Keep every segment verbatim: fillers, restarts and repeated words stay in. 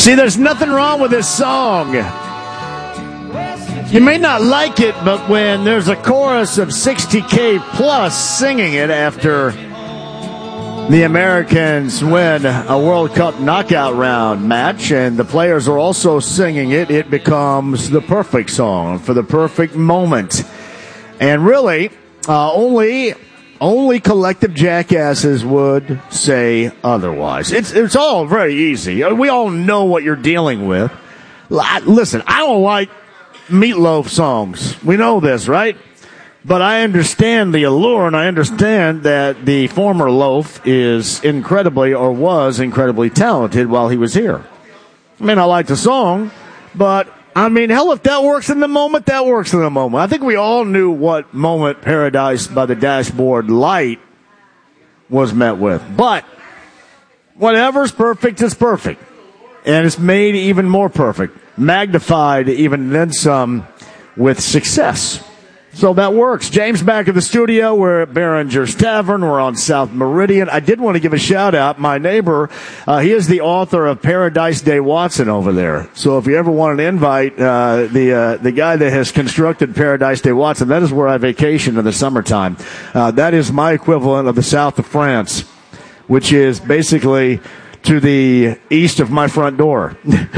See, there's nothing wrong with this song. You may not like it, but when there's a chorus of sixty K plus singing it after the Americans win a World Cup knockout round match, and the players are also singing it, it becomes the perfect song for the perfect moment. And really, uh, only only collective jackasses would say otherwise. It's it's all very easy. We all know what you're dealing with. Listen, I don't like Meatloaf songs. We know this, right? But I understand the allure, and I understand that the former Loaf is incredibly, or was incredibly talented while he was here. I mean, I like the song, but, I mean, hell, if that works in the moment, that works in the moment. I think we all knew what moment Paradise by the Dashboard Light was met with. But whatever's perfect is perfect. And it's made even more perfect, magnified even then some with success. So that works. James back in the studio. We're at Behringer's Tavern. We're on South Meridian. I did want to give a shout out. My neighbor, uh, he is the author of Paradise Day Watson over there. So if you ever want an invite, uh, the, uh, the guy that has constructed Paradise Day Watson, that is where I vacation in the summertime. Uh, that is my equivalent of the south of France, which is basically to the east of my front door.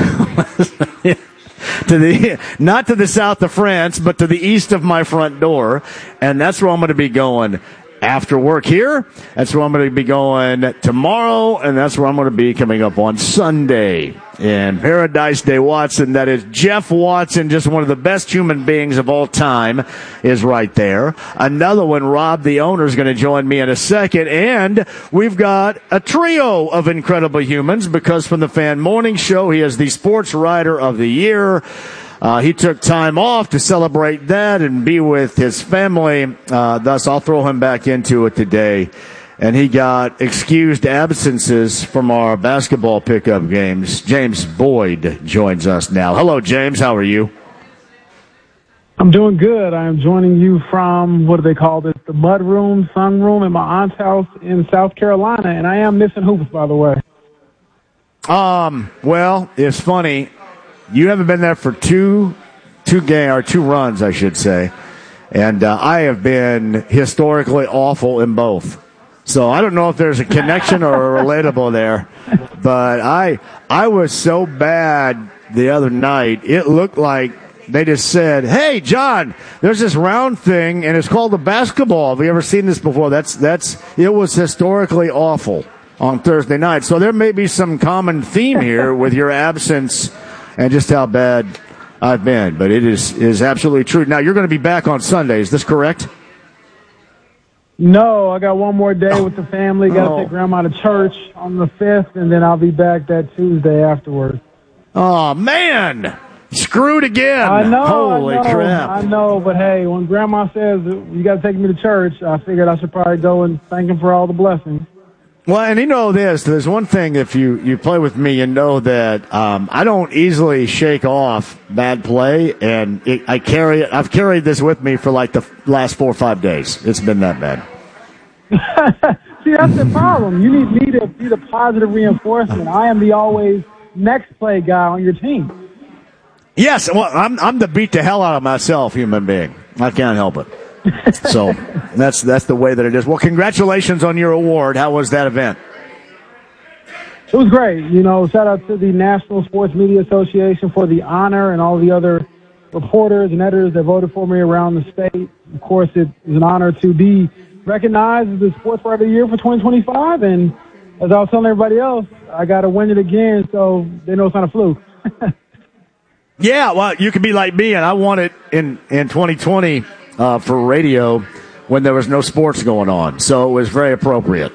To the, not to the south of France, but to the east of my front door. And that's where I'm going to be going after work here. That's where I'm going to be going tomorrow. And that's where I'm going to be coming up on Sunday. And Paradise Day Watson, that is Jeff Watson, just one of the best human beings of all time, is right there. Another one, Rob, the owner, is going to join me in a second. And we've got a trio of incredible humans, because from the Fan Morning Show, he is the Sports Writer of the Year. Uh, he took time off to celebrate that and be with his family. Uh, thus, I'll throw him back into it today. And he got excused absences from our basketball pickup games. James Boyd joins us now. Hello, James. How are you? I'm doing good. I am joining you from, what do they call this, the mud room, sun room at my aunt's house in South Carolina. And I am missing hoops, by the way. Um. Well, it's funny. You haven't been there for two, two game or two runs, I should say. And uh, I have been historically awful in both. So I don't know if there's a connection or a relatable there, but I I was so bad the other night. It looked like they just said, "Hey, John, there's this round thing, and it's called the basketball. Have you ever seen this before?" That's that's it was historically awful on Thursday night. So there may be some common theme here with your absence and just how bad I've been. But it is is absolutely true. Now you're going to be back on Sunday. Is this correct? No, I got one more day with the family. Got to oh. take Grandma to church on the fifth, and then I'll be back that Tuesday afterwards. Oh, man. Screwed again. I know, Holy I know, crap. I know, but hey, when Grandma says you got to take me to church, I figured I should probably go and thank him for all the blessings. Well, and you know this, there's one thing, if you, you play with me, you know that um, I don't easily shake off bad play, and it, I carry it. I've carried this with me for like the last four or five days. It's been that bad. See, that's the problem. You need me to be the positive reinforcement. I am the always next play guy on your team. Yes, well, I'm I'm the beat the hell out of myself human being. I can't help it. So that's that's the way that it is. Well, congratulations on your award. How was that event? It was great. You know, shout out to the National Sports Media Association for the honor and all the other reporters and editors that voted for me around the state. Of course, it is an honor to be recognized as the Sports Writer of the Year for twenty twenty-five. And as I was telling everybody else, I got to win it again, so they know it's not a fluke. Yeah, well, you could be like me, and I won it in, in twenty twenty uh, for radio when there was no sports going on. So it was very appropriate.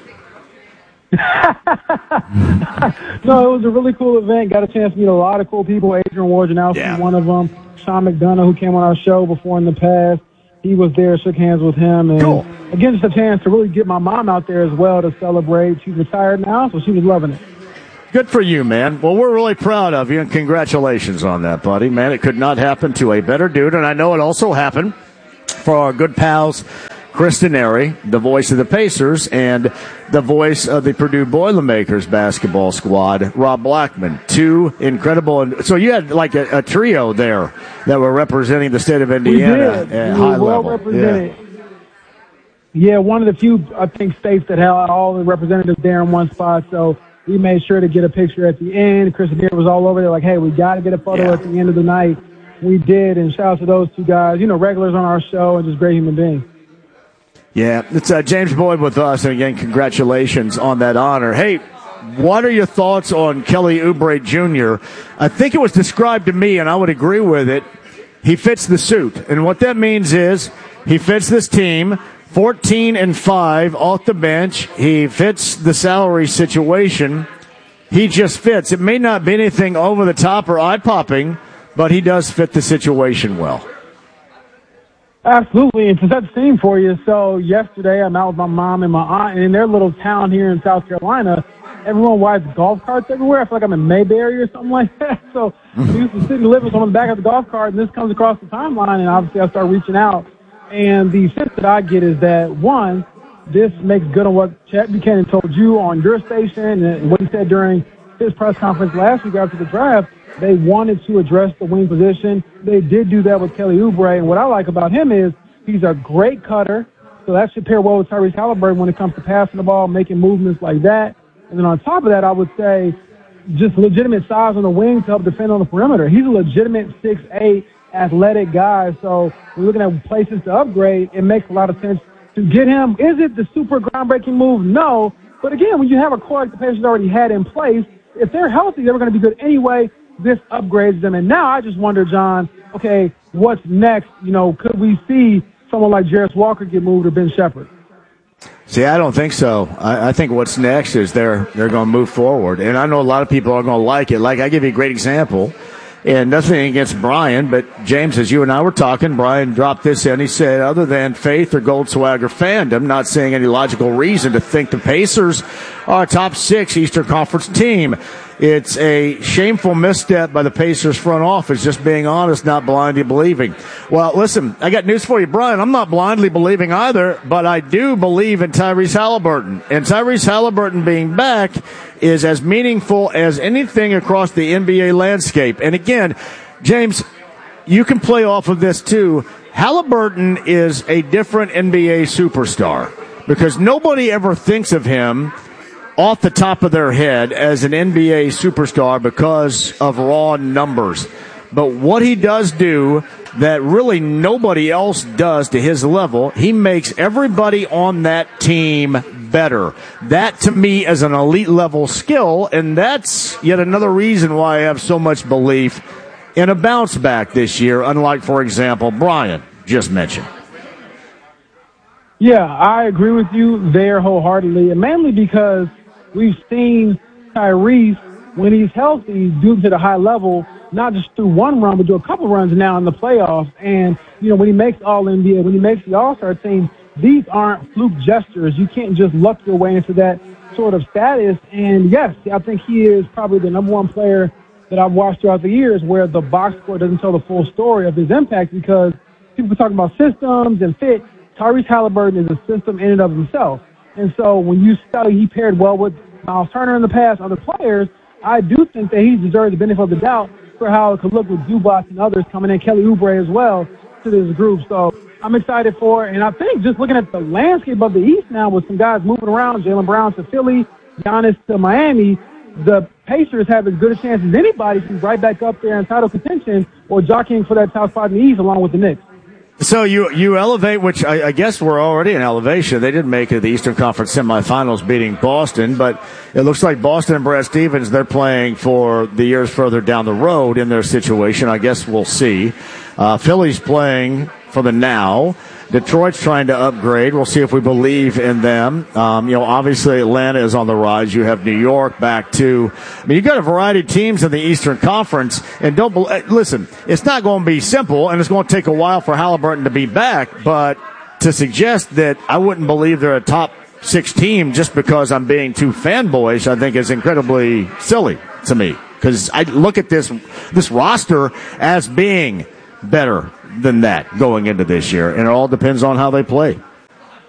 No, it was a really cool event. Got a chance to meet a lot of cool people. Adrian Wojnarowski, yeah. one of them. Sean McDonough, who came on our show before in the past. He was there, shook hands with him. And cool. Again, just a chance to really get my mom out there as well to celebrate. She's retired now, so she was loving it. Good for you, man. Well, we're really proud of you, and congratulations on that, buddy. Man, it could not happen to a better dude, and I know it also happened for our good pals Chris Denari, the voice of the Pacers, and the voice of the Purdue Boilermakers basketball squad, Rob Blackman. Two incredible. So you had like a, a trio there that were representing the state of Indiana we at we high well level. Represented. Yeah. yeah, one of the few, I think, states that had all the representatives there in one spot. So we made sure to get a picture at the end. Chris Denari was all over there like, hey, we got to get a photo yeah. at the end of the night. We did, and shout out to those two guys, you know, regulars on our show and just great human beings. Yeah, it's uh, James Boyd with us, and again, congratulations on that honor. Hey, what are your thoughts on Kelly Oubre Junior? I think it was described to me, and I would agree with it, he fits the suit. And what that means is he fits this team, fourteen and five off the bench. He fits the salary situation. He just fits. It may not be anything over the top or eye-popping, but he does fit the situation well. Absolutely, and to set the scene for you, so yesterday I'm out with my mom and my aunt, and in their little town here in South Carolina, everyone rides golf carts everywhere. I feel like I'm in Mayberry or something like that. So we used to sit and live with someone on the back of the golf cart, and this comes across the timeline, and obviously I start reaching out. And the sense that I get is that, one, this makes good on what Chad Buchanan told you on your station and what he said during his press conference last week after the draft. They wanted to address the wing position. They did do that with Kelly Oubre, and what I like about him is he's a great cutter, so that should pair well with Tyrese Halliburton when it comes to passing the ball, making movements like that. And then on top of that, I would say just legitimate size on the wing to help defend on the perimeter. He's a legitimate six eight athletic guy, so we're looking at places to upgrade. It makes a lot of sense to get him. Is it the super groundbreaking move? No. But again, when you have a core like the Pacers already had in place, if they're healthy, they were going to be good anyway. This upgrades them. And now I just wonder, John, okay, what's next? You know, could we see someone like Jarris Walker get moved or Ben Shepherd? See, I don't think so. I, I think what's next is they're they're going to move forward. And I know a lot of people are going to like it. Like, I give you a great example. And nothing against Brian, but James, as you and I were talking, Brian dropped this in. He said, other than faith or Gold Swagger fandom, not seeing any logical reason to think the Pacers are a top six Eastern Conference team. It's a shameful misstep by the Pacers front office, just being honest, not blindly believing. Well, listen, I got news for you, Brian. I'm not blindly believing either, but I do believe in Tyrese Halliburton. And Tyrese Halliburton being back is as meaningful as anything across the N B A landscape. And again, James, you can play off of this too. Halliburton is a different N B A superstar because nobody ever thinks of him off the top of their head as an N B A superstar because of raw numbers. But what he does do that really nobody else does to his level, he makes everybody on that team better. That, to me, is an elite level skill, and that's yet another reason why I have so much belief in a bounce back this year, unlike, for example, Brian just mentioned. Yeah, I agree with you there wholeheartedly, and mainly because we've seen Tyrese, when he's healthy, do it at a high level, not just through one run, but do a couple runs now in the playoffs. And, you know, when he makes All N B A, when he makes the All-Star team, these aren't fluke gestures. You can't just luck your way into that sort of status. And, yes, I think he is probably the number one player that I've watched throughout the years where the box score doesn't tell the full story of his impact because people talk about systems and fit. Tyrese Halliburton is a system in and of himself. And so when you study he paired well with Miles Turner in the past, other players, I do think that he deserves the benefit of the doubt for how it could look with Zubac and others coming in, Kelly Oubre as well, to this group. So I'm excited for it. And I think just looking at the landscape of the East now with some guys moving around, Jaylen Brown to Philly, Giannis to Miami, the Pacers have as good a chance as anybody to be right back up there in title contention or jockeying for that top spot in the East along with the Knicks. So you you elevate, which I, I guess we're already in elevation. They didn't make it to the Eastern Conference semifinals beating Boston, but it looks like Boston and Brad Stevens, they're playing for the years further down the road in their situation. I guess we'll see. Uh, Philly's playing for the now. Detroit's trying to upgrade. We'll see if we believe in them. Um, you know, obviously Atlanta is on the rise. You have New York back too. I mean, you've got a variety of teams in the Eastern Conference. And don't be- listen, it's not going to be simple, and it's going to take a while for Halliburton to be back. But to suggest that I wouldn't believe they're a top six team just because I'm being too fanboyish, I think is incredibly silly to me. Because I look at this this roster as being better than that going into this year, and it all depends on how they play.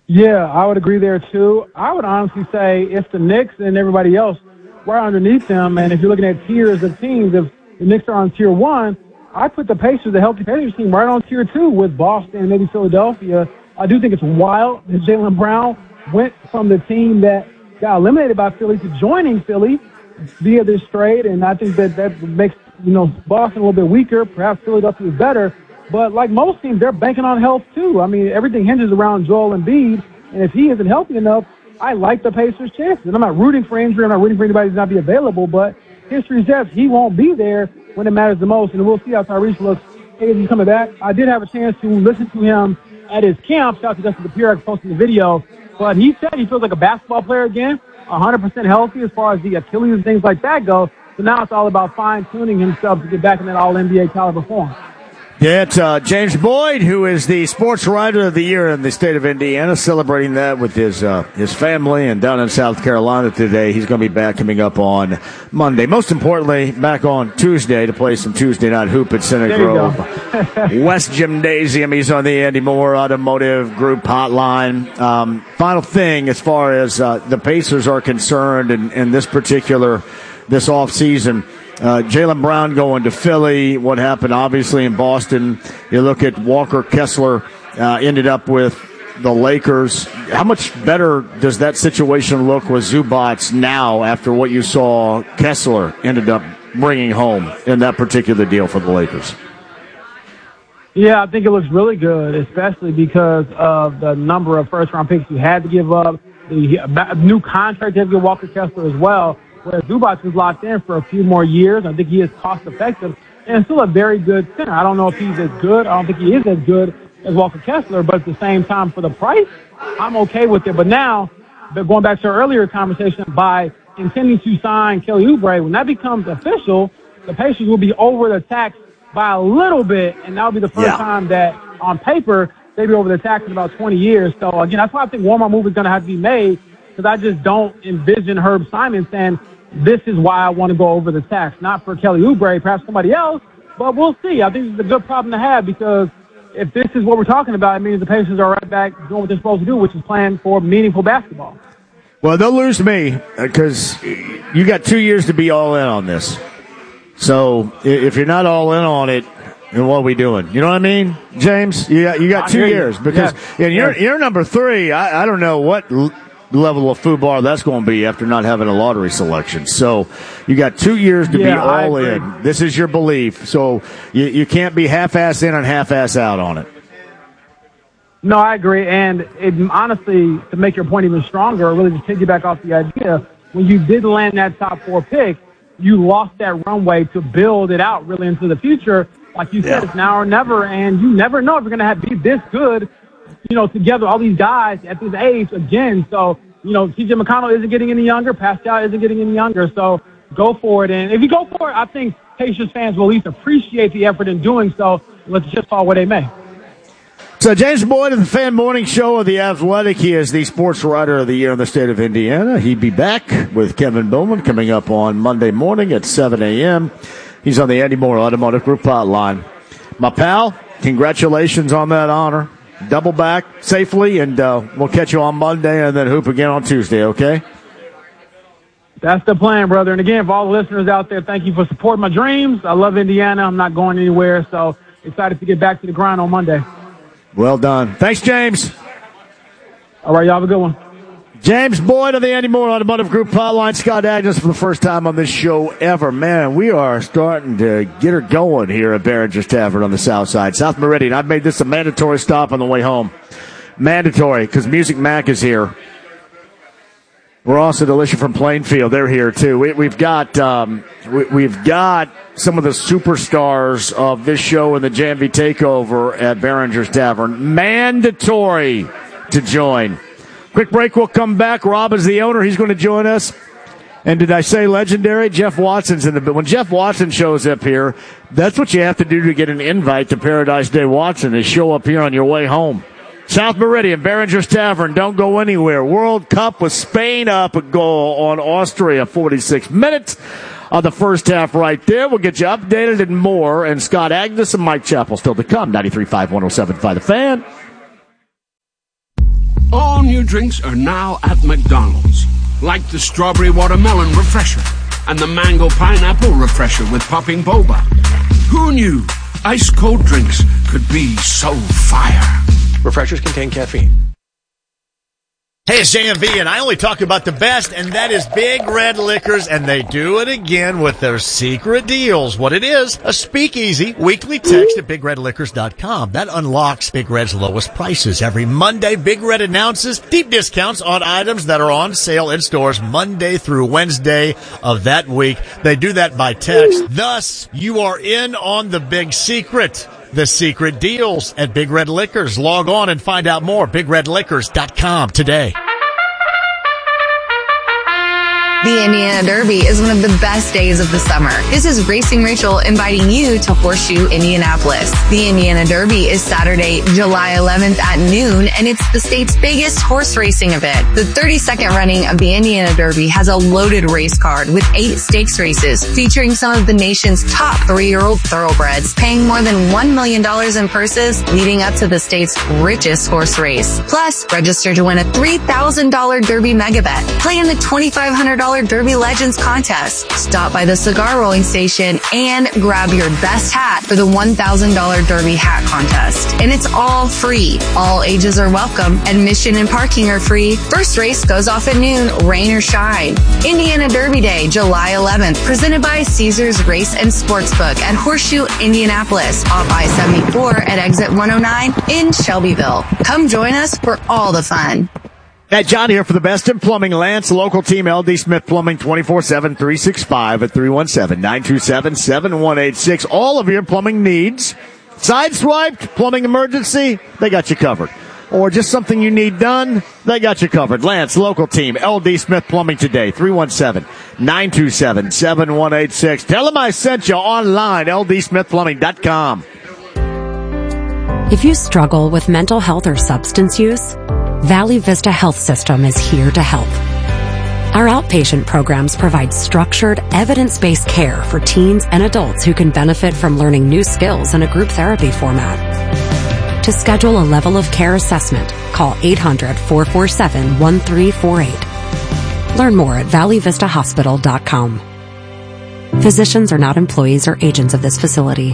Yeah, I would agree there, too. I would honestly say it's the Knicks and everybody else right underneath them. And if you're looking at tiers of teams, if the Knicks are on tier one, I put the Pacers, the healthy Pacers team, right on tier two with Boston and maybe Philadelphia. I do think it's wild that Jaylen Brown went from the team that got eliminated by Philly to joining Philly via this trade, and I think that that makes, you know, Boston a little bit weaker. Perhaps Philadelphia is better. But like most teams, they're banking on health, too. I mean, everything hinges around Joel Embiid, and if he isn't healthy enough, I like the Pacers' chances. And I'm not rooting for injury. I'm not rooting for anybody to not be available, but history says he won't be there when it matters the most, and we'll see how Tyrese looks as he's coming back. I did have a chance to listen to him at his camp. Shout out to Justin DePierre posting the video. But he said he feels like a basketball player again, one hundred percent healthy as far as the Achilles and things like that go. So now it's all about fine-tuning himself to get back in that all N B A caliber form. Yeah, it's uh, James Boyd, who is the Sports Writer of the Year in the state of Indiana, celebrating that with his uh, his family and down in South Carolina today. He's going to be back coming up on Monday. Most importantly, back on Tuesday to play some Tuesday night hoop at Center Grove West Gymnasium. He's on the Andy Moore Automotive Group hotline. Um, final thing, as far as uh, the Pacers are concerned, in, in this particular this off season. Uh, Jaylen Brown going to Philly. What happened, obviously, in Boston. You look at Walker Kessler, uh, ended up with the Lakers. How much better does that situation look with Zubac now after what you saw Kessler ended up bringing home in that particular deal for the Lakers? Yeah, I think it looks really good, especially because of the number of first-round picks you had to give up, the new contract you have to give Walker Kessler as well. Whereas Zubac is locked in for a few more years. I think he is cost-effective and still a very good center. I don't know if he's as good. I don't think he is as good as Walker Kessler, but at the same time, for the price, I'm okay with it. But now, going back to our earlier conversation, by intending to sign Kelly Oubre, when that becomes official, the Pacers will be over the tax by a little bit, and that'll be the first yeah. time that, on paper, they'll be over the tax in about twenty years. So, again, that's why I think one more move is going to have to be made, because I just don't envision Herb Simon saying, this is why I want to go over the tax. Not for Kelly Oubre, perhaps somebody else, but we'll see. I think it's a good problem to have, because if this is what we're talking about, it means the Pacers are right back doing what they're supposed to do, which is playing for meaningful basketball. Well, they'll lose me because you got two years to be all in on this. So if you're not all in on it, then what are we doing? You know what I mean, James? You got, you got two years because yeah. and you're, you're number three. I, I don't know what l- level of FUBAR that's going to be after not having a lottery selection. So you got two years to yeah, be all in. This is your belief. So you, you can't be half-ass in and half-ass out on it. No, I agree. And it, honestly, to make your point even stronger, really just piggyback off the idea, when you did land that top four pick, you lost that runway to build it out really into the future. Like you said, yeah. it's now or never, and you never know if you're going to have be this good, you know, together, all these guys at this age again. So, you know, T J McConnell isn't getting any younger. Pascal isn't getting any younger. So go for it. And if you go for it, I think Pacers fans will at least appreciate the effort in doing so. Let's just fall where they may. So James Boyd of the Fan Morning Show of The Athletic. He is the Sports Writer of the Year in the state of Indiana. He'd be back with Kevin Bowman coming up on Monday morning at seven a.m. He's on the Andy Moore Automotive Group hotline. My pal, congratulations on that honor. Double back safely, and uh, we'll catch you on Monday and then hoop again on Tuesday, okay? That's the plan, brother. And again, for all the listeners out there, thank you for supporting my dreams. I love Indiana. I'm not going anywhere, so excited to get back to the grind on Monday. Well done. Thanks, James. All right, y'all have a good one. James Boyd of the Andy Moore Automotive Group hotline. Scott Agnes for the first time on this show ever. Man, we are starting to get her going here at Behringer's Tavern on the south side. South Meridian. I've made this a mandatory stop on the way home. Mandatory, because Music Mac is here. We're also delicious from Plainfield. They're here, too. We, we've got um, we, we've got some of the superstars of this show in the J M V Takeover at Behringer's Tavern. Mandatory to join. Quick break, we'll come back. Rob is the owner. He's going to join us. And did I say legendary? Jeff Watson's in the building. When Jeff Watson shows up here, that's what you have to do to get an invite to Paradise Day Watson, is show up here on your way home. South Meridian, Behringer's Tavern. Don't go anywhere. World Cup with Spain up a goal on Austria. forty-six minutes of the first half right there. We'll get you updated and more. And Scott Agnes and Mike Chappell still to come. ninety-three point five, one oh seven point five The Fan. All new drinks are now at McDonald's, like the strawberry watermelon refresher and the mango pineapple refresher with popping boba. Who knew ice cold drinks could be so fire? Refreshers contain caffeine. Hey, it's J M V, and I only talk about the best, and that is Big Red Liquors, and they do it again with their secret deals. What it is, a speakeasy, weekly text at big red liquors dot com. That unlocks Big Red's lowest prices. Every Monday, Big Red announces deep discounts on items that are on sale in stores Monday through Wednesday of that week. They do that by text. Thus, you are in on the big secret. The secret deals at Big Red Liquors. Log on and find out more. big red liquors dot com today. The Indiana Derby is one of the best days of the summer. This is Racing Rachel inviting you to Horseshoe Indianapolis. The Indiana Derby is Saturday, July eleventh at noon, and it's the state's biggest horse racing event. The thirty-second running of the Indiana Derby has a loaded race card with eight stakes races featuring some of the nation's top three-year-old thoroughbreds, paying more than one million dollars in purses, leading up to the state's richest horse race. Plus, register to win a three thousand dollars Derby mega bet. Play in the twenty-five hundred dollars Derby Legends contest. Stop by the cigar rolling station and grab your best hat for the one thousand dollars Derby hat contest. And it's all free. All ages are welcome. Admission and parking are free. First race goes off at noon, rain or shine. Indiana Derby Day, July eleventh, presented by Caesars Race and Sportsbook at Horseshoe Indianapolis, off I seventy-four at exit one oh nine in Shelbyville. Come join us for all the fun. Matt John here for the best in plumbing. Lance, local team, L D Smith Plumbing, twenty-four seven, three sixty-five at three one seven, nine two seven, seven one eight six. All of your plumbing needs. Sideswiped, plumbing emergency, they got you covered. Or just something you need done, they got you covered. Lance, local team, L D Smith Plumbing today, three one seven, nine two seven, seven one eight six. Tell them I sent you online, L D smith plumbing dot com. If you struggle with mental health or substance use, Valley Vista Health System is here to help. Our outpatient programs provide structured, evidence-based care for teens and adults who can benefit from learning new skills in a group therapy format. To schedule a level of care assessment, call eight hundred, four four seven, one three four eight. Learn more at valley vista hospital dot com. Physicians are not employees or agents of this facility.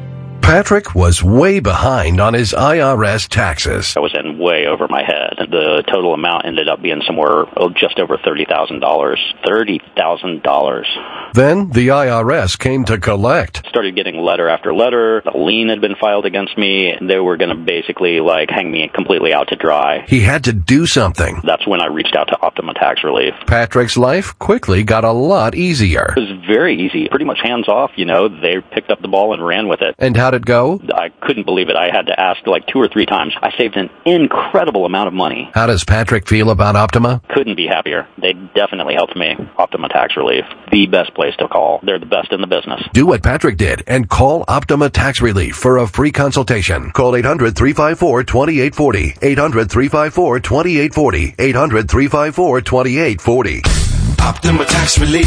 Patrick was way behind on his I R S taxes. I was in way over my head. The total amount ended up being somewhere oh, just over thirty thousand dollars. thirty thousand dollars. Then the I R S came to collect. Started getting letter after letter. A lien had been filed against me. They were going to basically like hang me completely out to dry. He had to do something. That's when I reached out to Optima Tax Relief. Patrick's life quickly got a lot easier. It was very easy. Pretty much hands off, you know. They picked up the ball and ran with it. And how'd it go? I couldn't believe it. I had to ask like two or three times. I saved an incredible amount of money. How does Patrick feel about Optima? Couldn't be happier. They definitely helped me. Optima Tax Relief. The best place to call. They're the best in the business. Do what Patrick did and call Optima Tax Relief for a free consultation. Call eight hundred, three five four, two eight four zero. eight hundred, three five four, two eight four zero. eight hundred, three five four, two eight four zero. Optima Tax Relief.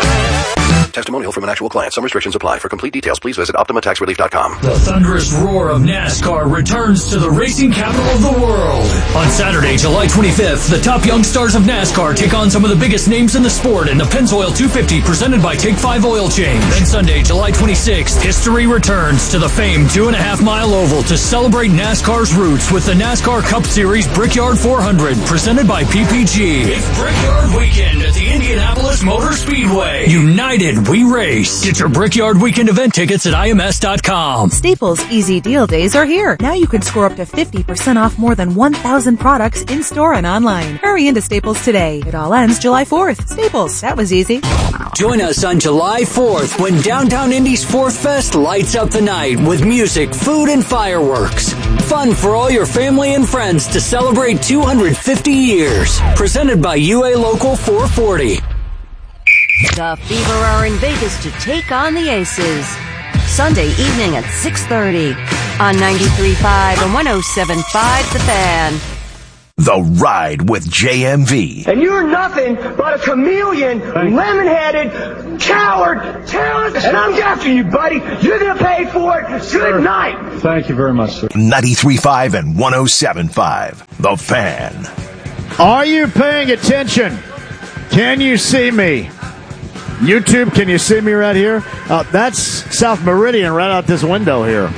Testimonial from an actual client. Some restrictions apply. For complete details, please visit optima tax relief dot com. The thunderous roar of NASCAR returns to the racing capital of the world. On Saturday, July twenty-fifth, the top young stars of NASCAR take on some of the biggest names in the sport in the Pennzoil two fifty presented by Take five Oil Change. Then Sunday, July twenty-sixth, history returns to the famed two and a half mile oval to celebrate NASCAR's roots with the NASCAR Cup Series Brickyard four hundred presented by P P G. It's Brickyard Weekend at the Indianapolis Motor Speedway. United we race. Get your Brickyard Weekend event tickets at I M S dot com. Staples Easy Deal Days are here. Now you can score up to fifty percent off more than one thousand products in-store and online. Hurry into Staples today. It all ends July fourth. Staples, that was easy. Join us on July fourth when Downtown Indy's Fourth Fest lights up the night with music, food, and fireworks. Fun for all your family and friends to celebrate two hundred fifty years. Presented by U A Local four forty. The Fever are in Vegas to take on the Aces. Sunday evening at six thirty on ninety-three point five and one oh seven point five The Fan. The Ride with J M V. And you're nothing but a chameleon, lemon-headed, coward, talent, and I'm after you, buddy. You're going to pay for it. Good night. Thank you very much, sir. ninety-three point five and one oh seven point five. The Fan. Are you paying attention? Can you see me? YouTube, can you see me right here? Uh, that's South Meridian right out this window here.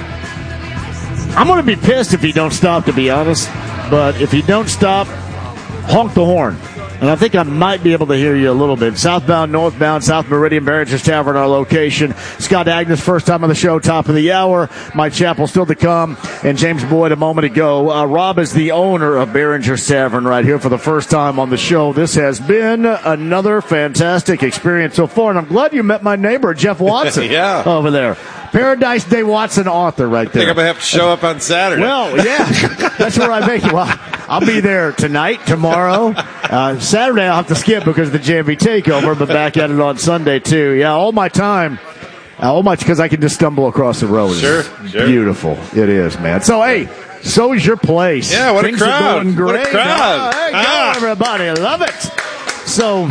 I'm going to be pissed if you don't stop, to be honest. But if you don't stop, honk the horn. And I think I might be able to hear you a little bit. Southbound, northbound, South Meridian, Behringer's Tavern, our location. Scott Agnes, first time on the show, top of the hour. Mike Chappell still to come. And James Boyd a moment ago. Uh, Rob is the owner of Behringer's Tavern right here for the first time on the show. This has been another fantastic experience so far. And I'm glad you met my neighbor, Jeff Watson, yeah. over there. Paradise Day Watson author right there. I think I'm going to have to show up on Saturday. Well, yeah, that's where I make it. Well, I'll be there tonight, tomorrow. Uh, Saturday I'll have to skip because of the J M V takeover, but back at it on Sunday, too. Yeah, all my time, uh, all much because I can just stumble across the road. Sure, it's sure. Beautiful. It is, man. So, hey, so is your place. Yeah, what Things a crowd. Are going great. What a crowd. Oh, hey, ah. go, everybody. Love it. So,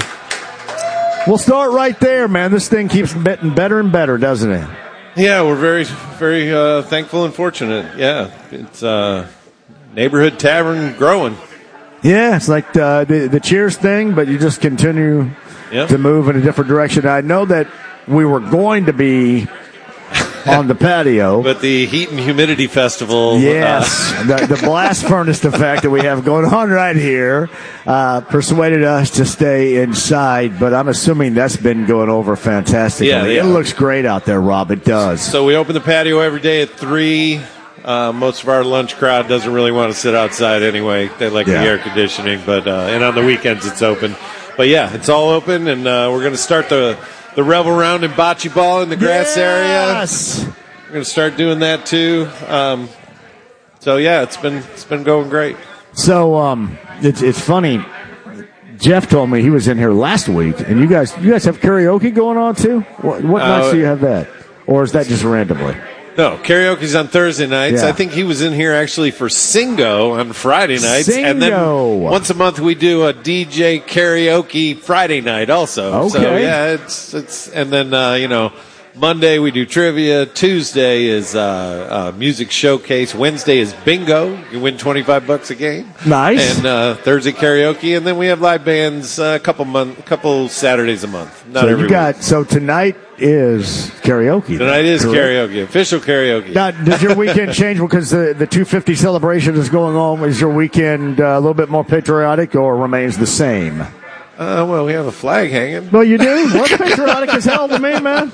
we'll start right there, man. This thing keeps getting better and better, doesn't it? Yeah, we're very, very uh, thankful and fortunate. Yeah, it's uh, neighborhood tavern growing. Yeah, it's like uh, the the Cheers thing, but you just continue yep. to move in a different direction. I know that we were going to be on the patio. But the heat and humidity festival. Yes, Uh, the, the blast furnace effect that we have going on right here uh, persuaded us to stay inside, but I'm assuming that's been going over fantastically. Yeah, yeah. It looks great out there, Rob. It does. So we open the patio every day at three. Uh, most of our lunch crowd doesn't really want to sit outside anyway. They like Yeah. the air conditioning, but uh, and on the weekends it's open. But yeah, it's all open, and uh, we're going to start the the revel round in bocce ball in the grass Yes! area. We're going to start doing that too. Um, so yeah, it's been it's been going great. So um, it's it's funny. Jeff told me he was in here last week, and you guys you guys have karaoke going on too. What, what Uh, nights do you have that, or is that just randomly? No, karaoke's on Thursday nights. Yeah. I think he was in here actually for Singo on Friday nights. And then Singo. once a month we do a D J karaoke Friday night also. So Okay. yeah, it's it's and then uh, you know, Monday we do trivia, Tuesday is uh, uh, music showcase, Wednesday is bingo. You win twenty-five bucks a game. Nice. And uh, Thursday karaoke, and then we have live bands uh, a couple month couple Saturdays a month. Not so every you got so tonight is karaoke. week. Tonight is correct? karaoke, official karaoke. Now, does your weekend change because the, the two fifty celebration is going on? Is your weekend uh, a little bit more patriotic or remains the same? Uh, well, we have a flag hanging. Well, you do? What's patriotic as hell to me, man?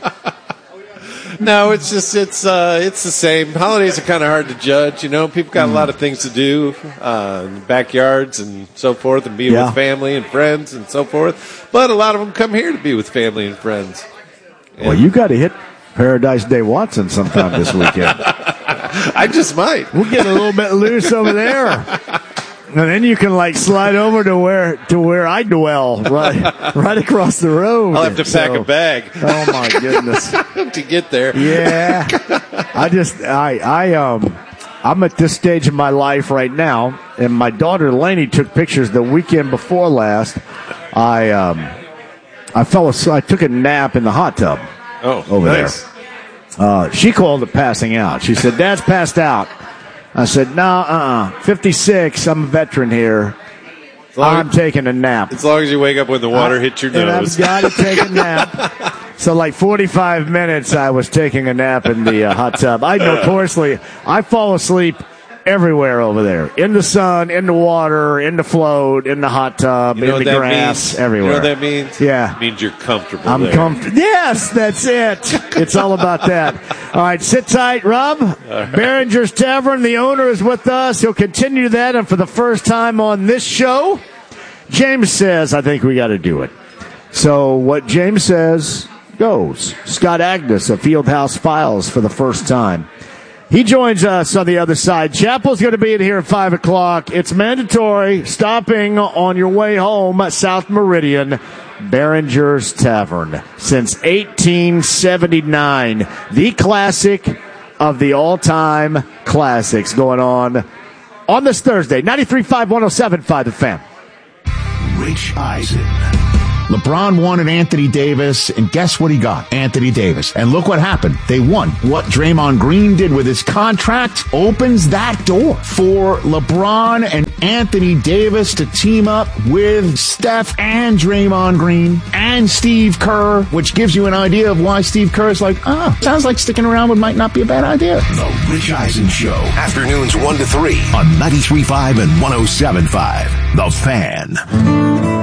No, it's just it's uh, it's the same. Holidays are kind of hard to judge. You know, people got a lot of things to do, uh, in backyards and so forth, and be Yeah. with family and friends and so forth. But a lot of them come here to be with family and friends. Well, you got to hit Paradise Day Watson sometime this weekend. I just might. We'll get a little bit loose over there. And then you can like slide over to where to where I dwell, right, right across the road. I'll have to pack So- a bag. Oh my goodness! to get there. Yeah, I just I I um I'm at this stage of my life right now, and my daughter Lainey took pictures the weekend before last. I um I fell asleep. I took a nap in the hot tub. Oh, over nice. there. Uh, she called it passing out. She said, "Dad's passed out." I said, "No, uh, uh fifty-six. I'm a veteran here. I'm taking a nap." As long as you wake up when the water I, hits your and nose. I've got to take a nap. So, like forty-five minutes, I was taking a nap in the uh, hot tub. I notoriously, I fall asleep everywhere over there. In the sun, in the water, in the float, in the hot tub, You know in what the that grass, means? everywhere. You know what that means? Yeah. It means you're comfortable I'm there. comfortable. Yes, that's it. It's all about that. All right, sit tight, Rob. right. Behringer's Tavern, the owner is with us. He'll continue that, and for the first time on this show, James says, I think we got to do it. So what James says goes. Scott Agnes of Fieldhouse Files for the first time. He joins us on the other side. Chappell's going to be in here at five o'clock. It's mandatory. Stopping on your way home, South Meridian, Behringer's Tavern. Since eighteen seventy-nine. The classic of the all-time classics going on on this Thursday. ninety-three point five, one oh seven point five, The Fan. Rich Eisen. LeBron wanted Anthony Davis, and guess what he got? Anthony Davis. And look what happened. They won. What Draymond Green did with his contract opens that door for LeBron and Anthony Davis to team up with Steph and Draymond Green and Steve Kerr, which gives you an idea of why Steve Kerr is like, oh, sounds like sticking around with might not be a bad idea. The Rich Eisen Show. Afternoons one to three on ninety-three point five and one oh seven point five. The Fan.